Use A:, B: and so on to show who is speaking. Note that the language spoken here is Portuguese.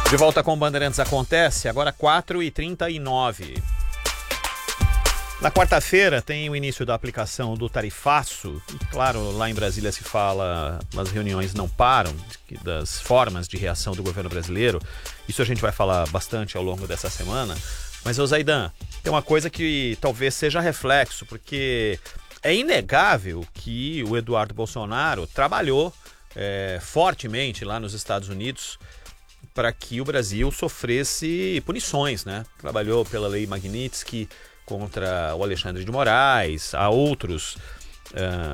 A: De volta com o Bandeirantes Acontece, agora 4h39. Na quarta-feira tem o início da aplicação do tarifaço e, claro, lá em Brasília se fala, as reuniões não param, das formas de reação do governo brasileiro. Isso a gente vai falar bastante ao longo dessa semana. Mas, ô Zaidan, tem uma coisa que talvez seja reflexo, porque é inegável que o Eduardo Bolsonaro trabalhou fortemente lá nos Estados Unidos para que o Brasil sofresse punições, né? Trabalhou pela lei Magnitsky contra o Alexandre de Moraes, há outros